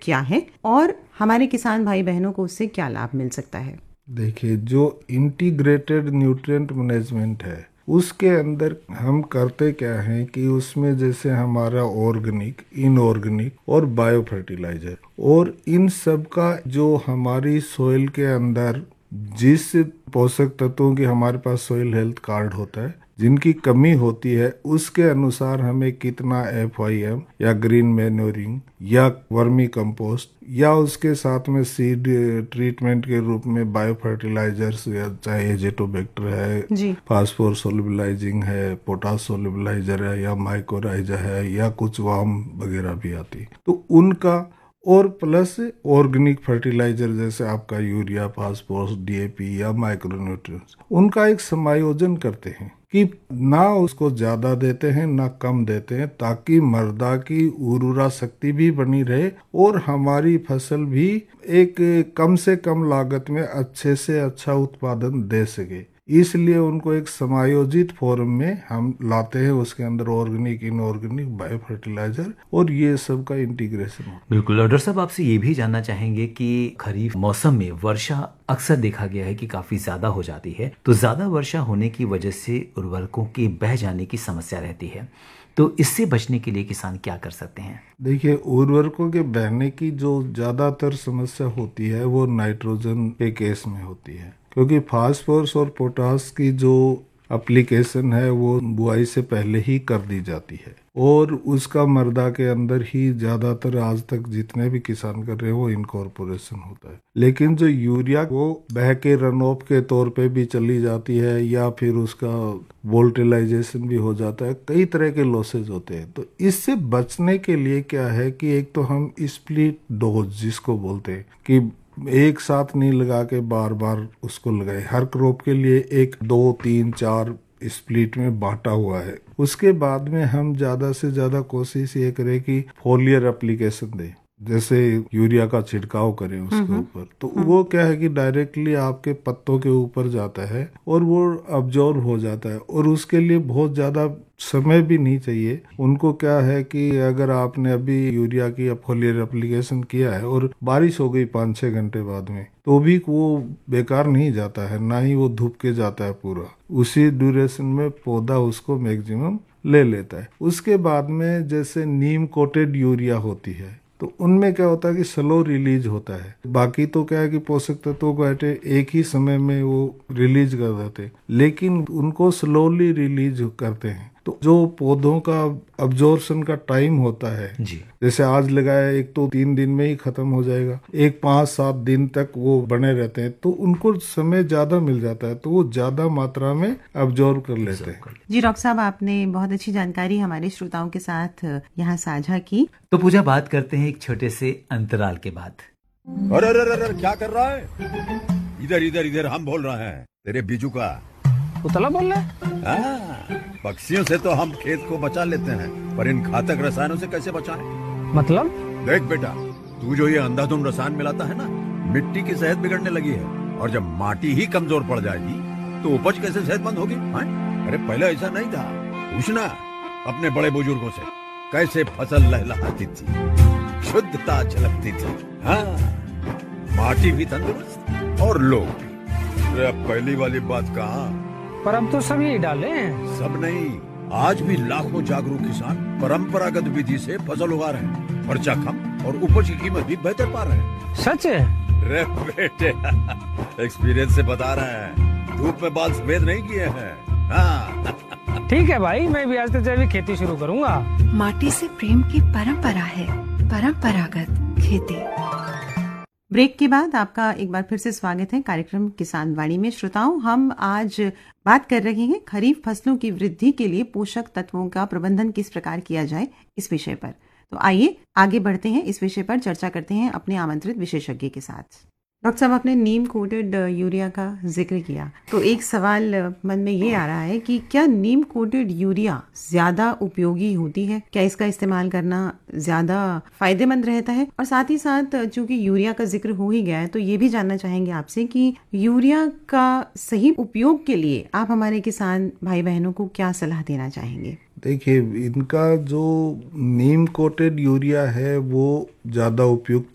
क्या है और हमारे किसान भाई बहनों को उससे क्या लाभ मिल सकता है? देखिए, जो इंटीग्रेटेड न्यूट्रिएंट मैनेजमेंट है उसके अंदर हम करते क्या हैं कि उसमें जैसे हमारा ऑर्गेनिक, इनऑर्गेनिक और बायो फर्टिलाइजर और इन सब का जो हमारी सॉइल के अंदर जिस पोषक तत्वों की हमारे पास सॉइल हेल्थ कार्ड होता है, जिनकी कमी होती है उसके अनुसार हमें कितना FIM या ग्रीन मैन्योरिंग या वर्मी कंपोस्ट या उसके साथ में सीड ट्रीटमेंट के रूप में बायो फर्टिलाइजर्स या चाहे एजेटोबैक्टर है, फास्फोर सोल्युबलाइजिंग है, पोटास सोल्युबलाइजर है या माइकोराइजा है या कुछ वार्म वगैरह भी आती है, तो उनका और प्लस ऑर्गेनिक फर्टिलाइजर जैसे आपका यूरिया, फास्फोरस, DAP या माइक्रोन्यूट्रिएंट्स, उनका एक समायोजन करते हैं कि ना उसको ज्यादा देते हैं ना कम देते हैं, ताकि मृदा की उर्वरा शक्ति भी बनी रहे और हमारी फसल भी एक कम से कम लागत में अच्छे से अच्छा उत्पादन दे सके। इसलिए उनको एक समायोजित फॉर्म में हम लाते हैं, उसके अंदर ऑर्गेनिक, इनऑर्गेनिक, बायो फर्टिलाइजर और ये सब का इंटीग्रेशन हो। बिल्कुल। डॉक्टर साहब, आपसे ये भी जानना चाहेंगे कि खरीफ मौसम में वर्षा अक्सर देखा गया है कि काफी ज्यादा हो जाती है, तो ज्यादा वर्षा होने की वजह से उर्वरकों के बह जाने की समस्या रहती है, तो इससे बचने के लिए किसान क्या कर सकते हैं? देखिए, उर्वरकों के बहने की जो ज्यादातर समस्या होती है वो नाइट्रोजन के केस में होती है, क्योंकि फास्फोरस और पोटास की जो एप्लीकेशन है वो बुआई से पहले ही कर दी जाती है और उसका मृदा के अंदर ही ज्यादातर आज तक जितने भी किसान कर रहे हैं वो इनकॉर्पोरेशन होता है। लेकिन जो यूरिया वो बह के रन ऑफ के तौर पे भी चली जाती है या फिर उसका वोल्टिलाइजेशन भी हो जाता है, कई तरह के लॉसेज होते हैं। तो इससे बचने के लिए क्या है कि एक तो हम स्प्लिट डोज जिसको बोलते हैं कि एक साथ नहीं लगा के बार बार उसको लगाए, हर क्रॉप के लिए 1, 2, 3, 4 स्प्लिट में बांटा हुआ है। उसके बाद में हम ज्यादा से ज्यादा कोशिश ये करें कि फोलियर एप्लीकेशन दें, जैसे यूरिया का छिड़काव करें उसके ऊपर, तो वो क्या है कि डायरेक्टली आपके पत्तों के ऊपर जाता है और वो अब्जॉर्ब हो जाता है और उसके लिए बहुत ज्यादा समय भी नहीं चाहिए। उनको क्या है कि अगर आपने अभी यूरिया की फोलियर एप्लीकेशन किया है और बारिश हो गई 5-6 घंटे बाद में, तो भी वो बेकार नहीं जाता है, ना ही वो धूप के जाता है पूरा, उसी ड्यूरेशन में पौधा उसको मैक्सिमम ले लेता है। उसके बाद में जैसे नीम कोटेड यूरिया होती है, तो उनमें क्या होता है कि स्लो रिलीज होता है। बाकी तो क्या है कि पोषक तत्वों को एक ही समय में वो रिलीज कर देते हैं, लेकिन उनको स्लोली रिलीज करते हैं। तो जो पौधों का अब्जॉर्प्शन का टाइम होता है जी, जैसे आज लगाया एक तो 3 दिन में ही खत्म हो जाएगा, एक 5-7 दिन तक वो बने रहते हैं, तो उनको समय ज्यादा मिल जाता है, तो वो ज्यादा मात्रा में अब्जॉर्ब कर लेते हैं। जी डॉक्टर साहब, आपने बहुत अच्छी जानकारी हमारे श्रोताओं के साथ यहाँ साझा की। तो पूजा, बात करते हैं एक छोटे से अंतराल के बाद। अरे अरे अरे क्या कर रहा है? इधर इधर इधर, हम बोल रहे हैं तेरे बीजू का। उतला बोल रहा है? पक्षियों से तो हम खेत को बचा लेते हैं, पर इन घातक रसायनों से कैसे बचाएं? मतलब? देख बेटा, तू जो ये अंधाधुंध रसायन मिलाता है ना, मिट्टी की सेहत बिगड़ने लगी है और जब माटी ही कमजोर पड़ जाएगी तो उपज कैसे सेहतमंद होगी? अरे पहले ऐसा नहीं था, पूछना अपने बड़े बुजुर्गों से, कैसे फसल लहलहाती थी, शुद्धता झलकती थी। हाँ, माटी भी तंदुरुस्त और लोग भी। अब पहली वाली बात कहाँ? पर अब तो सब यही डाले हैं। सब नहीं, आज भी लाखों जागरूक किसान परंपरागत विधि से फसल उगा रहे हैं, खर्चा कम और उपज की कीमत भी बेहतर पा रहे हैं। सच है? रे बेटे, एक्सपीरियंस से बता रहे हैं, धूप में बाल सफेद नहीं किए हैं। हाँ। ठीक है भाई, मैं भी आज से जैविक खेती शुरू करूंगा। माटी से प्रेम की परंपरा है, परंपरागत खेती। ब्रेक के बाद आपका एक बार फिर से स्वागत है कार्यक्रम किसान वाणी में। श्रोताओं, हम आज बात कर रहे हैं खरीफ फसलों की वृद्धि के लिए पोषक तत्वों का प्रबंधन किस प्रकार किया जाए, इस विषय पर। तो आइए आगे बढ़ते हैं, इस विषय पर चर्चा करते हैं अपने आमंत्रित विशेषज्ञ के साथ। डॉक्टर साहब, आपने नीम कोटेड यूरिया का जिक्र किया, तो एक सवाल मन में ये आ रहा है कि क्या नीम कोटेड यूरिया ज्यादा उपयोगी होती है? क्या इसका इस्तेमाल करना ज्यादा फायदेमंद रहता है? और साथ ही साथ चूंकि यूरिया का जिक्र हो ही गया है, तो ये भी जानना चाहेंगे आपसे कि यूरिया का सही उपयोग के लिए आप हमारे किसान भाई बहनों को क्या सलाह देना चाहेंगे? देखिए, इनका जो नीम कोटेड यूरिया है वो ज़्यादा उपयुक्त